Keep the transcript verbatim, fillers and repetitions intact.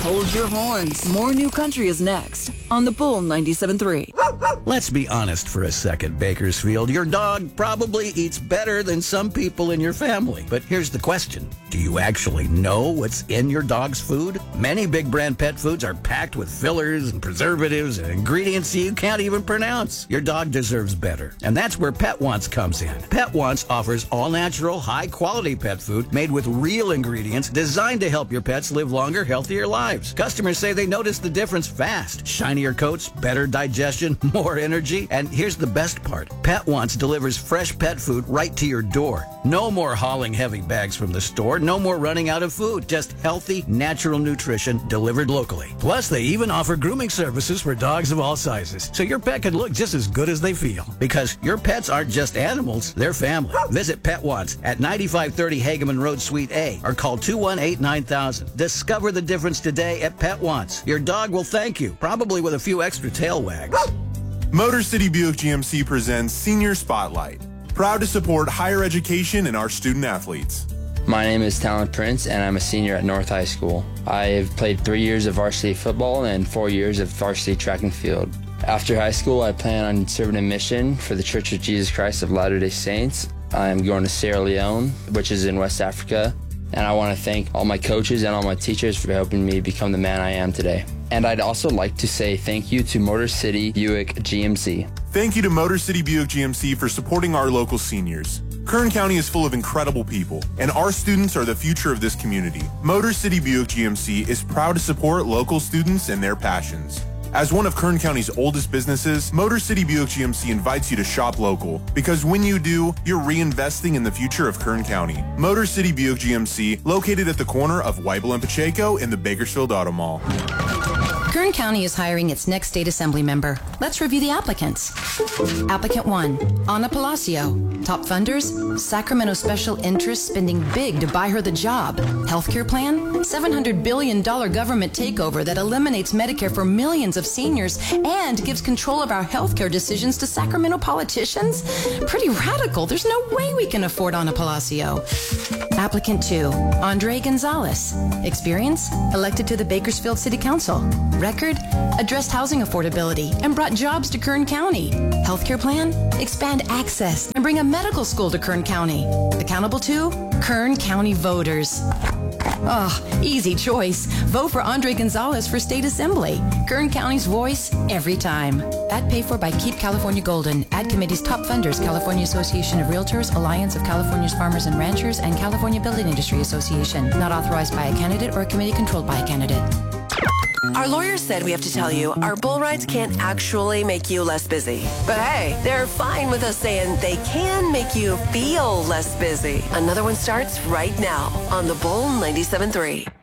Hold your horns. More New Country is next on the Bull ninety-seven point three. Let's be honest for a second, Bakersfield. Your dog probably eats better than some people in your family. But here's the question. Do you actually know what's in your dog's food? Many big brand pet foods are packed with fillers and preservatives and ingredients you can't even pronounce. Your dog deserves better. And that's where Pet Wants comes in. Pet Wants offers all-natural, high-quality pet food made with real ingredients designed to help your pets live longer, healthier lives. Customers say they notice the difference fast. Shinier coats, better digestion, more energy. And here's the best part. Pet Wants delivers fresh pet food right to your door. No more hauling heavy bags from the store. No more running out of food. Just healthy, natural nutrition delivered locally. Plus, they even offer grooming services for dogs of all sizes, so your pet can look just as good as they feel. Because your pets aren't just animals, they're family. Visit Pet Wants at ninety-five thirty Hageman Road, Suite A, or call two one eight, nine thousand. Discover the difference today at Pet Wants. Your dog will thank you, probably with a few extra tail wags. Motor City Buick G M C presents Senior Spotlight. Proud to support higher education and our student athletes. My name is Talon Prince, and I'm a senior at North High School. I have played three years of varsity football and four years of varsity track and field. After high school, I plan on serving a mission for the Church of Jesus Christ of Latter-day Saints. I'm going to Sierra Leone, which is in West Africa, and I want to thank all my coaches and all my teachers for helping me become the man I am today. And I'd also like to say thank you to Motor City Buick G M C. Thank you to Motor City Buick G M C for supporting our local seniors. Kern County is full of incredible people, and our students are the future of this community. Motor City Buick G M C is proud to support local students and their passions. As one of Kern County's oldest businesses, Motor City Buick G M C invites you to shop local, because when you do, you're reinvesting in the future of Kern County. Motor City Buick G M C, located at the corner of Weibel and Pacheco in the Bakersfield Auto Mall. Kern County is hiring its next state assembly member. Let's review the applicants. Applicant one, Ana Palacio. Top funders, Sacramento Special Interests spending big to buy her the job. Healthcare plan, seven hundred billion dollars government takeover that eliminates Medicare for millions of seniors and gives control of our healthcare decisions to Sacramento politicians? Pretty radical. There's no way we can afford Ana Palacio. Applicant two, Andre Gonzalez. Experience, elected to the Bakersfield City Council. Record, addressed housing affordability and brought jobs to Kern County. Healthcare plan, expand access and bring a medical school to Kern County. Accountable to Kern County voters. Oh, easy choice. Vote for Andre Gonzalez for State Assembly. Kern County's voice every time. Ad paid for by Keep California Golden. Ad committee's top funders, California Association of Realtors, Alliance of California's Farmers and Ranchers, and California Building Industry Association. Not authorized by a candidate or a committee controlled by a candidate. Our lawyers said we have to tell you our bull rides can't actually make you less busy. But hey, they're fine with us saying they can make you feel less busy. Another one starts right now on the Bull ninety-seven point three.